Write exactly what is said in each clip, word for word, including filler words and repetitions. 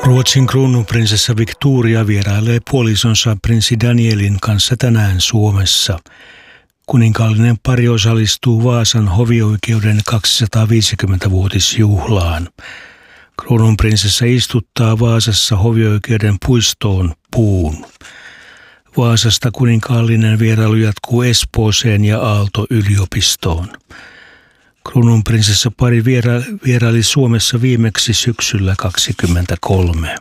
Ruotsin kruununprinsessa Victoria vierailee puolisonsa prinssi Danielin kanssa tänään Suomessa. Kuninkaallinen pari osallistuu Vaasan hovioikeuden kaksisataaviisikymmentävuotisjuhlaan. Kruununprinsessa istuttaa Vaasassa hovioikeuden puistoon puun. Vaasasta kuninkaallinen vierailu jatkuu Espooseen ja Aalto-yliopistoon. Kruununprinsessa pari viera- vieraili Suomessa viimeksi syksyllä kaksikymmentäkolme.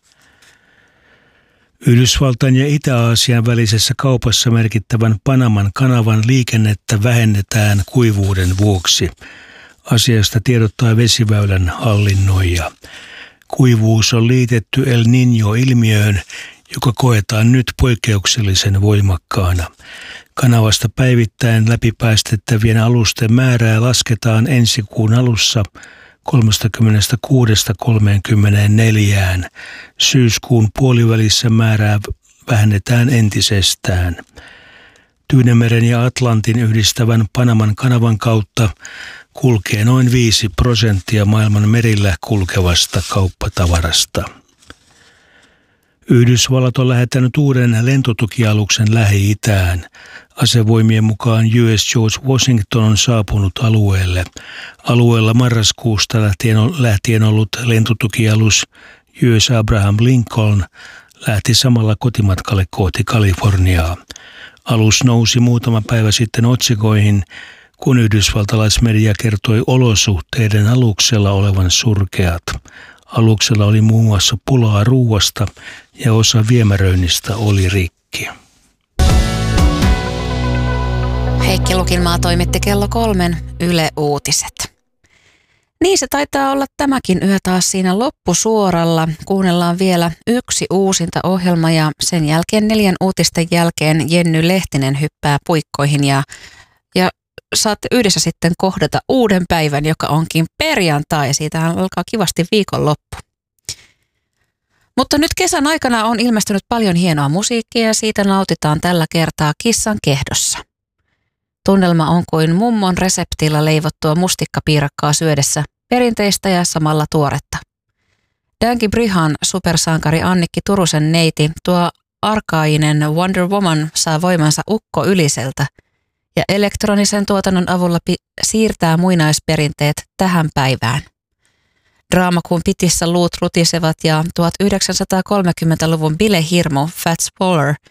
Yhdysvaltain ja Itä-Aasian välisessä kaupassa merkittävän Panaman kanavan liikennettä vähennetään kuivuuden vuoksi. Asiasta tiedottaa vesiväylän hallinnoija. Kuivuus on liitetty El Niño-ilmiöön, joka koetaan nyt poikkeuksellisen voimakkaana. Kanavasta päivittäin läpipäästettävien alusten määrää lasketaan ensi kuun alussa kolmekymmentäkuusi kolmekymmentäneljä. Syyskuun puolivälissä määrää vähennetään entisestään. Tyynenmeren ja Atlantin yhdistävän Panaman kanavan kautta kulkee noin viisi prosenttia maailman merillä kulkevasta kauppatavarasta. Yhdysvallat on lähettänyt uuden lentotukialuksen Lähi-Itään. Asevoimien mukaan U S George Washington on saapunut alueelle. Alueella marraskuusta lähtien, lähtien ollut lentotukialus U S Abraham Lincoln lähti samalla kotimatkalle kohti Kaliforniaa. Alus nousi muutama päivä sitten otsikoihin, kun yhdysvaltalaismedia kertoi olosuhteiden aluksella olevan surkeat. Aluksella oli muun muassa pulaa ruuasta ja osa viemäröinnistä oli rikki. Heikki Lukinmaa toimitti kello kolmen Yle Uutiset. Niin se taitaa olla tämäkin yö taas siinä loppusuoralla. Kuunnellaan vielä yksi uusinta ohjelma ja sen jälkeen neljän uutisten jälkeen Jenny Lehtinen hyppää puikkoihin ja, ja saatte yhdessä sitten kohdata uuden päivän, joka onkin perjantai ja siitähän alkaa kivasti viikonloppu. Mutta nyt kesän aikana on ilmestynyt paljon hienoa musiikkia ja siitä nautitaan tällä kertaa Kissan kehdossa. Tunnelma on kuin mummon reseptillä leivottua mustikkapiirakkaa syödessä, perinteistä ja samalla tuoretta. Danky Brihan supersankari Annikki Turusen neiti, tuo arkainen Wonder Woman saa voimansa Ukko Yliseltä ja elektronisen tuotannon avulla pi- siirtää muinaisperinteet tähän päivään. Draama kuin pitissä luut rutisevat ja tuhatyhdeksänsataakolmekymmentäluvun bilehirmu Fats Waller